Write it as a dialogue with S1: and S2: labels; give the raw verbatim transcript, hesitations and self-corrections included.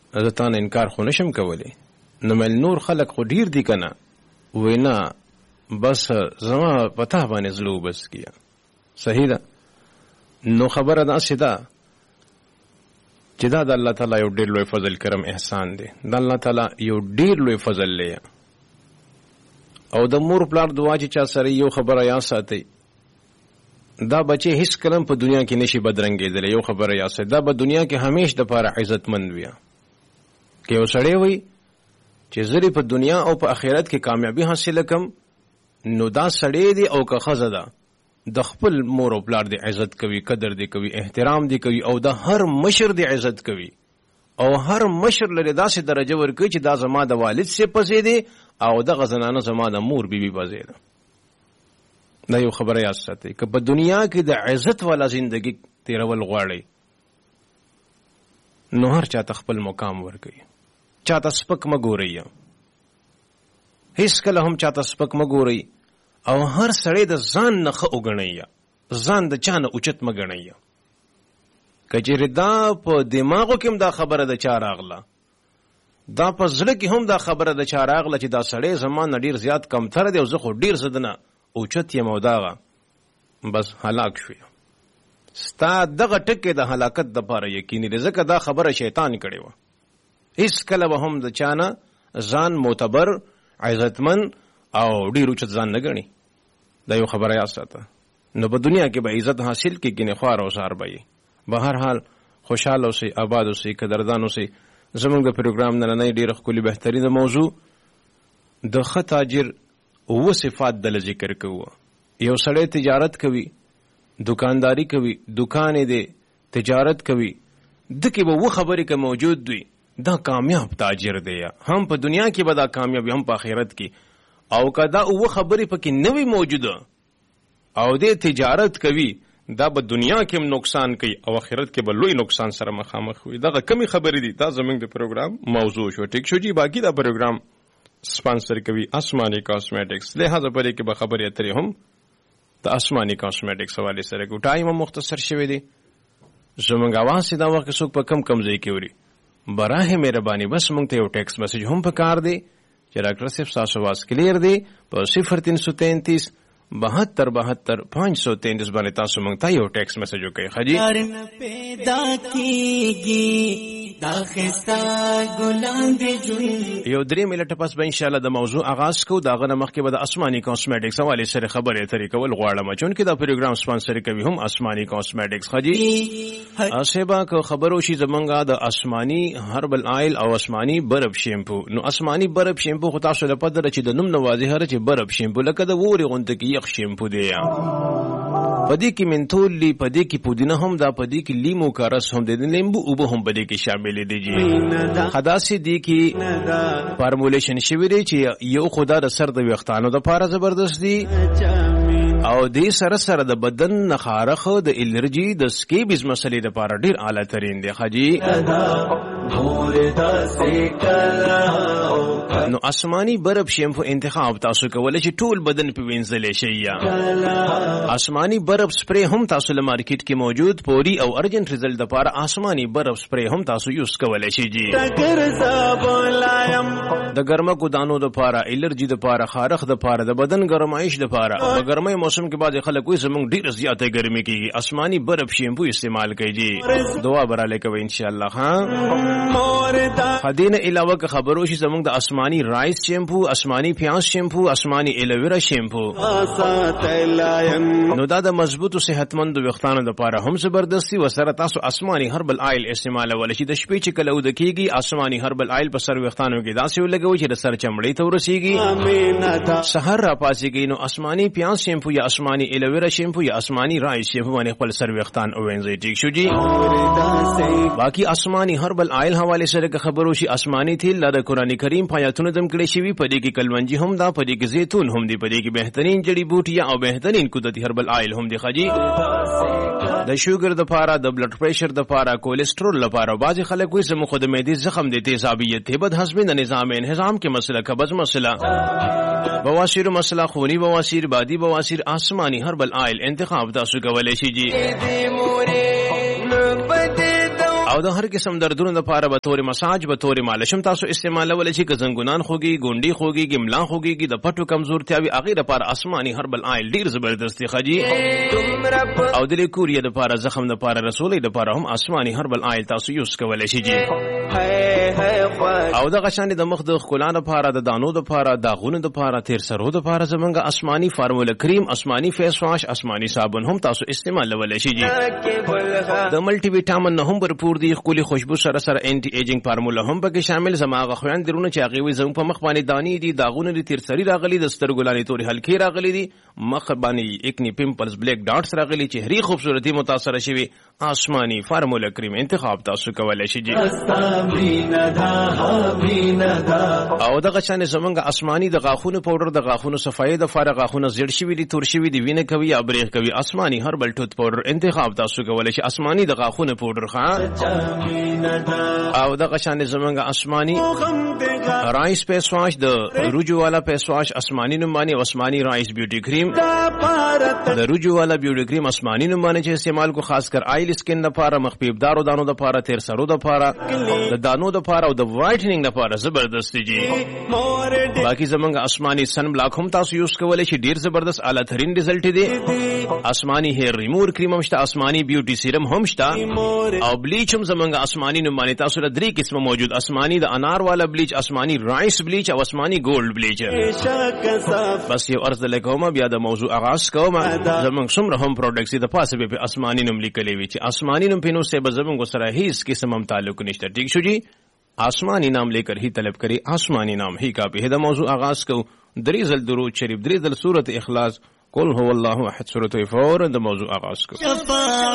S1: زه تا نه انکار خو نشم کولی. نو مل نور خلق خو ډیر دي کنه، وینا بس زما پتا باندې زلو بس کیا. صحیح ده. نو خبره دا سیده چې دا د الله تعالی یو ډیر لوی فضل کرم احسان دی. د الله تعالی یو ډیر لوی فضل دی. او د مور پلار دعا چې چا سره یو خبره یا ساتي، دا بچي هیڅ کلم په دنیا کې نشي بدرنګېدلی. یو خبره یا ساتي دا په دنیا کې همیش د پاره عزتمند وي. که یو سړی وي چې زری په دنیا او په آخرت کې کامیابی حاصل کم، نو دا سړی دی او که ښځه ده د خپل مور او پلار دی عزت کوي، قدر دی کوي، احترام دی کوي، او د هر مشر دی عزت کوي، او هر مشر لري داسې درجه ورکوي چې دا زما د والد سي پسې دی او دغه زنانه زما د مور بیبي پسې ده. دا یو خبره یاد ساتئ. که په دنیا کې د عزت والا زندگی تیرول غواړئ، نو هر چاته خپل مقام ورکوي. چاته سپک مه ګورئ، هیڅ کله هم چاته سپک مه ګورئ، او هر سړی د ځان نه ښه وګڼئ، ځان د چا نه اوچت مه ګڼئ. که چېرې دا په دماغو کې هم دا خبره د چا راغله، دا په زړه کې هم دا خبره د چا راغله چې دا سړی زما نه ډېر زیات کمتر دی او زه خو ډېر زه د نه اوچت یم، او دغه بس هلاک شوی. ستا دغه ټکې د هلاکت دپاره یقیني دی، ځکه دا خبره شیطان کړې وه. هیڅ کله به هم د چا نه ځان معتبر، عزتمن او ډېر اوچت ځان نه ګڼي. دا یو خبره یاد ساته. نو په دنیا کې به عزت حاصل کړي، ګنې خوار او سهار به یې. به هر حال خوشحال اوسئ، آباد اوسئ، قدردان اوسئ. زموږ د پروګرام نننۍ ډېره ښکلې بهترینه موضوع د ښه تاجر اووه صفات دله ذکر کوو. یو سړی تجارت کوي، دکانداری کوي، دکان یې دی، تجارت کوي، دکې به اووه خبرې که موجود وي، دا کامیاب تاجر دی. هم په دنیا کې به دا کامیاب وي، هم په آخرت کې. او که دا اووه خبرې پکې نه وي موجوده او دې تجارت کوي، دا به دنیا کې هم نقصان کوي او آخرت کې به لوی نقصان سره مخامخ وي. دغه کمی خبرې دي. دا زموږ د پروګرام موضوع شو. ټیک شو جی. باقي دا پروګرام سپانسر کوي آسماني کاسمیټکس، لہذا پرې کې به خبرې اترې هم د آسماني کاسمیټکس حوالې سره کوو. ټایم هم مختصر شوی دی. زموږ اواز دا وخت څوک په کم کم ځای کې اوري، براه مهرباني بس موږ ته یو ټیکس میسج هم پکار دی چې ډاکټر صاحب ستاسو आवाज کلیر دی په صفر تین سو تینتیس بہتر بہتر پانچ سو تینتیس باندې تاسو موږ ته یو ټیکس میسج وکړئ. خجی پیدا کیږي دا خستا ګلان دی جون. یو درې منټه پس به ان شاء الله د موضوع آغاز کوو. دا غنه مخکې به د آسماني کاسمیټکس حواله سره خبرې اترې کول غواړم، چونکې دا پروګرام سپانسر کوي هم آسماني کاسمیټکس. خجی اسبا کو خبرو شي زمونږه د آسماني هربل آیل او آسماني برف شیمپو. نو آسماني برف شیمپو خو تاسو له پدره چې د نوم نوازي هر چې برف شیمپو لکه د ووري غونډه کې شیمپو دی. پدې کې منتول لی، پدې کې پودینه هم دا، پدې کې لیمو کا رس هم دی، لیمبو اوبه هم پدې کې شامل دي. جی خداسي دی کې فارمولیشن شوی دی چې یو خدا د سر د ویښتانو د پاره زبردست دی، او دې سره سره د بدن نخارخ، د الرجی، د سکیبز مسلې د پاره ډیر اعلی ترین دی. خجی نو آسماني برف شیمپو انتخاب تاسو کولای شئ ټول بدن په وینځلې شي. آسماني برف سپری هم تاسو له مارکیټ کې موجود، پوری او ارجنٹ ریزلټ د پاره آسماني برف سپری هم تاسو یوز کولای شئ. جی د ګرمه کو دانو د پاره، الرجی د پاره، خارخ د پاره، د بدن ګرمایش د پاره. په ګرمۍ موسم کې بعض خلک وایي زموږ ډیره زیاته ګرمي کیږي، آسماني برف شیمپو استعمال کړئ. جی دعا براله کوي ان شاء الله. ها خدینه علاوه که خبرو شي زموږ د آسماني رایس شیمپو، آسماني پیاز شیمپو، آسماني ایلوویرا شیمپو. نو دا د مضبوط او صحتمند ویښتانو لپاره هم زبردستی. وسره تاسو آسماني هربل آیل استعمال ولې چې د شپې چې کله ود کیږي آسماني هربل آیل په سر ویښتانو کې داسې ولګوي چې د سر چمړې ته ورسیږي. سحر را پاسيږي نو آسماني پیاز شیمپو یا آسماني ایلوویرا شیمپو یا آسماني رایس شیمپو باندې خپل سر ویښتان اوینځي. ٹھیک شو جی. باقي آسماني هربل آیل حواله سره که خبرو شي آسماني تیل د قرآن کریم پایتونه دم کړي شي، پدې کې کلونجي هم دا، پدې کې زيتون هم دی، پدې کې بهترین جړی بوټي او بهترین قدرتي هربل آیل هم دی. خجی د شوګر د پاره، د بلډ پریشر د پاره، کولیسټرول لپاره. بعض خلک وایي زموږ خود مېدی زخم دي، تیزابیت، بد هضمي، د نظام انهضام کې مسله، قبض مسله، بواسیر مسله، خونی بواسیر، بادی بواسیر. آسماني هربل آیل انتخاب تاسو کولای شئ. جی او د هر قسم دردونو لپاره به تور مساج به تور مالشم تاسو استعمالول شي که زنګونان خوږي ګونډي خوږي ګملا خوږي د پټو کمزورتیاوي هغه لپاره آسماني هربل آیل ډیر زبردست خجی او د کوریا لپاره زخم لپاره رسولي لپاره هم آسماني هربل آیل تاسو یوز کولای شي جی او د غشانې د مخ د خلانو لپاره د دانو لپاره د غونو لپاره تیر سرو لپاره زمونږ آسماني فارمولا کریم آسماني فیس واش آسماني صابون هم تاسو استعمالولای شي جی د ملټي ویټامین نه هم برپور دي خولي خوشبو سره سره انټي ایجینګ فارمولا هم پکې شامل زماغه خوان درونه چې هغه وي زموږ په مخ باندې دانی دي داغونه دي تیر سری راغلي د سترګولانې توري هلکی راغلي دي مخ باندې اکنی پیمپلز بلیک ډاټس راغلي چهري خوبصورتي متاثر شوي آسماني فارمولا کریم انتخاب تاسو کولای شي جی او دغه شان زمونږ آسماني د غاخونو پاوډر د غاخونو صفایي د فارغ غاخونو زیړ شوي دي تور شوي دي وینه کوي یا بریغ کوي آسماني هربل ټوت پاوډر انتخاب تاسو کولای شي آسماني د غاخونو پاوډر ښه او دغه شان زمونږ آسماني رایس فیس واش د روجو والا فیس واش آسماني نوم باندې آسماني رایس بیوټي کریم د روجو والا بیوټي کریم آسماني نوم باندې چې استعمال کو خاص کر آیل سکن لپاره مخفیفدارو دانو لپاره تیر سرو لپاره د دانو لپاره او د وایټنینګ لپاره زبردست دي باقي زمونږ آسماني سن بلاک هم تاسو یوز کولای شي ډیر زبردست اعلی ترین رزلټ دي آسماني هیر ریمور کریم هم شته آسماني بیوټي سیرم هم شته او بلیچ هم زمونږ آسماني نوم باندې تاسو د درې قسمه موجود آسماني د انار والا بلیچ آسماني رایس بلیچ او آسماني ګولډ بلیچ بس یو عرض لکوم بیا د موضوع آغاز کوم زمونږ څومره هم پروډکټس د پاسه به آسماني نوم لیکلي وي چې آسماني نوم پینو سے به زمونږ سره هیڅ قسم هم تعلق نشته ٹھیک شو جی آسمانی نام لے کر ہی طلب کرے آسمانی نام ہی کا پہ موضوع آغاز کو دریزل درود شریف دریزل سورت اخلاص قل هو اللہ احد سورت فور موضوع آغاز کو